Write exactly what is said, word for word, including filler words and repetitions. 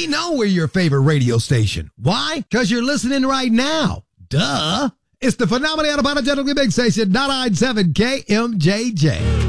We know we're your favorite radio station. Why? Because you're listening right now. Duh. It's the phenomenal, unapologetically big station, ninety-nine point seven K M J J.